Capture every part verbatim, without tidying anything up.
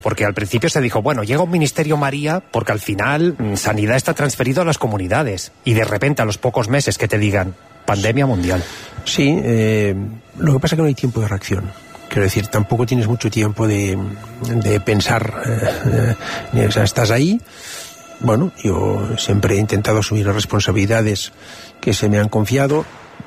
Porque al principio se dijo, bueno, llega un Ministerio María porque al final mmm, Sanidad está transferido a las comunidades. Y de repente a los pocos meses que te digan, pandemia mundial. Sí, eh, lo que pasa es que no hay tiempo de reacción. Quiero decir, tampoco tienes mucho tiempo de, de pensar. Eh, eh, o sea, estás ahí. Bueno, yo siempre he intentado asumir las responsabilidades que se me han confiado.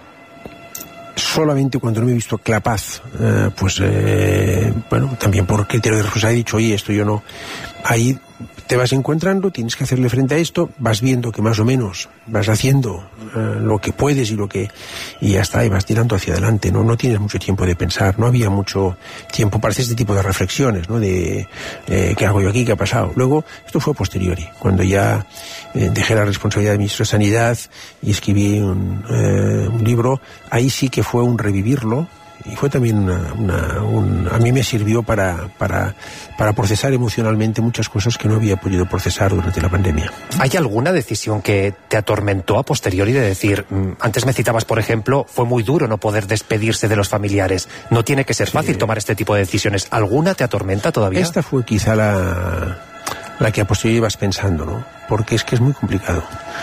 Solamente cuando no me he visto capaz, eh, pues, eh, bueno, también por criterio de responsabilidad he dicho, oye, esto yo no. Ahí te vas encontrando, tienes que hacerle frente a esto, vas viendo que más o menos vas haciendo eh, lo que puedes y lo que y ya está, y vas tirando hacia adelante, no no tienes mucho tiempo de pensar, no había mucho tiempo para hacer este tipo de reflexiones, ¿no? De eh, ¿qué hago yo aquí? ¿Qué ha pasado? Luego, esto fue a posteriori, cuando ya eh, dejé la responsabilidad de ministro de Sanidad y escribí un, eh, un libro, ahí sí que fue un revivirlo. Y fue también una, una, un, a mí me sirvió para, para, para procesar emocionalmente muchas cosas que no había podido procesar durante la pandemia. ¿Hay alguna decisión que te atormentó a posteriori de decir, antes me citabas, por ejemplo, fue muy duro no poder despedirse de los familiares? No tiene que ser fácil sí. tomar este tipo de decisiones. ¿Alguna te atormenta todavía? Esta fue quizá la, la que a posteriori vas pensando, ¿no? Porque es que es muy complicado.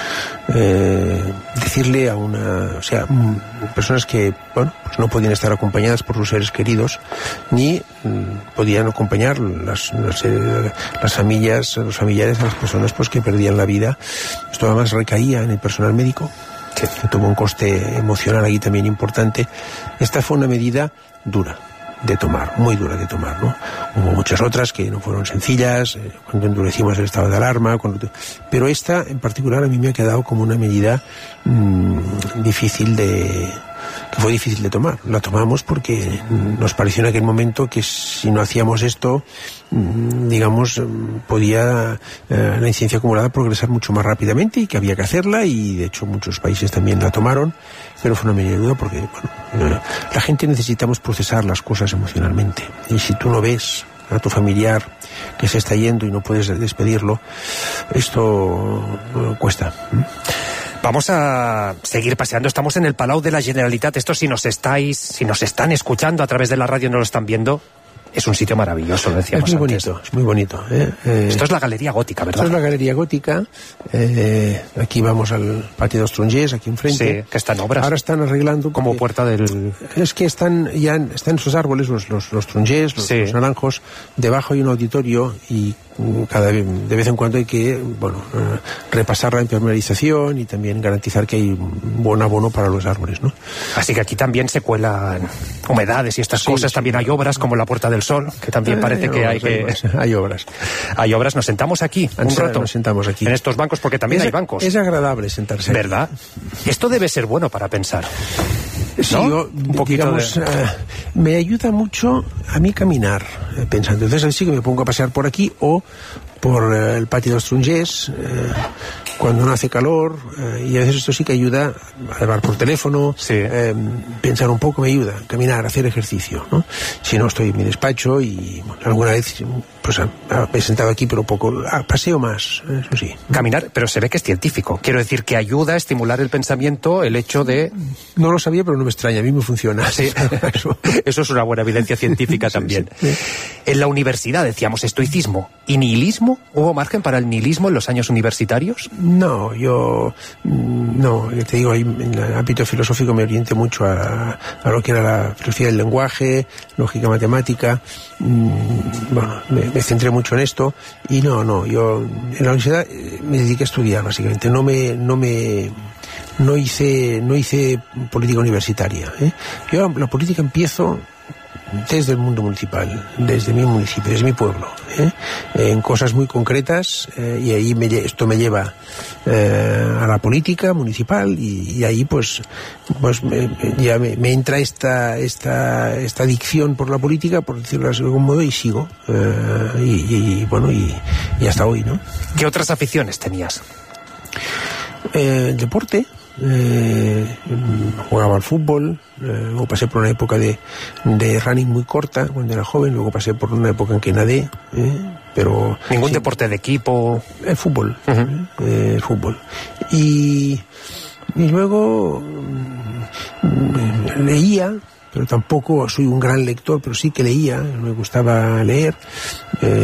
Eh, decirle a una, o sea, personas que, bueno, pues no podían estar acompañadas por sus seres queridos, ni mm, podían acompañar las, las, eh, las familias, los familiares a las personas pues que perdían la vida. Esto además recaía en el personal médico, que tuvo un coste emocional aquí también importante. Esta fue una medida dura de tomar, muy dura de tomar, ¿no? Hubo muchas otras que no fueron sencillas, eh, cuando endurecimos el estado de alarma, cuando... pero esta en particular a mí me ha quedado como una medida mmm, difícil de... que fue difícil de tomar. La tomamos porque nos pareció en aquel momento que si no hacíamos esto, digamos, podía eh, la incidencia acumulada progresar mucho más rápidamente y que había que hacerla, y de hecho muchos países también la tomaron, pero fue una medida dura porque, bueno, eh, la gente necesitamos procesar las cosas emocionalmente, y si tú no ves a tu familiar que se está yendo y no puedes despedirlo, esto eh, cuesta. Vamos a seguir paseando. Estamos en el Palau de la Generalitat. Esto, si nos estáis, si nos están escuchando a través de la radio, no lo están viendo, es un sitio maravilloso, lo decíamos antes. Es muy antes. bonito, es muy bonito. ¿eh? Eh, esto es la Galería Gótica, ¿verdad? Esto es la Galería Gótica. Eh, aquí vamos al Patio de los Trongers, aquí enfrente. Sí, que están obras. Ahora están arreglando. Como puerta del... Es que están ya están esos árboles, los, los, los Trongers, los, sí. los naranjos. Debajo hay un auditorio y cada vez, de vez en cuando hay que, bueno, eh, repasar la impermeabilización y también garantizar que hay un buen abono para los árboles, ¿no? Así que aquí también se cuelan humedades y estas sí, cosas. Sí, también hay obras como la Puerta del Sol, que también eh, parece hay que obras, hay que... Hay, hay obras. Hay obras. Nos sentamos aquí Antes un rato. Nos sentamos aquí. En estos bancos, porque también es, hay bancos. Es agradable sentarse. ¿Verdad? Aquí. Esto debe ser bueno para pensar. Sí, ¿no? yo, un poquito digamos, de... uh, me ayuda mucho a mí caminar, eh, pensando. Entonces sí que me pongo a pasear por aquí o por eh, el Patio de los Trongers, eh, cuando no hace calor, eh, y a veces esto sí que ayuda a hablar por teléfono, sí. eh, pensar un poco me ayuda, caminar, hacer ejercicio, ¿no? Si no, estoy en mi despacho y bueno, alguna vez pues me he sentado aquí, pero poco, ah, paseo más, eso sí. Caminar, pero se ve que es científico. Quiero decir que ayuda a estimular el pensamiento, el hecho de... No lo sabía, pero no me extraña, a mí me funciona. Sí. Eso es una buena evidencia científica también. Sí, sí. En la universidad decíamos estoicismo y nihilismo. ¿Hubo margen para el nihilismo en los años universitarios? No, yo... No, yo te digo, ahí en el ámbito filosófico me orienté mucho a, a lo que era la filosofía del lenguaje, lógica matemática. Bueno, me, me centré mucho en esto y no, no, yo en la universidad me dediqué a estudiar básicamente, no me... No me No hice, no hice política universitaria, ¿eh? Yo la política empiezo desde el mundo municipal, desde mi municipio, desde mi pueblo, ¿eh? En cosas muy concretas, eh, y ahí me, esto me lleva eh, a la política municipal y, y ahí pues, pues me, ya me, me entra esta, esta, esta adicción por la política, por decirlo de algún modo, y sigo, eh, y, y bueno, y, y hasta hoy, ¿no? ¿Qué otras aficiones tenías? Eh, el deporte. Eh, jugaba al fútbol, eh, luego pasé por una época de, de running muy corta cuando era joven, luego pasé por una época en que nadé, eh, pero... ¿Ningún sí, deporte de equipo? El fútbol, uh-huh. eh, el fútbol. Y, y luego eh, leía, pero tampoco soy un gran lector, pero sí que leía, me gustaba leer. Eh,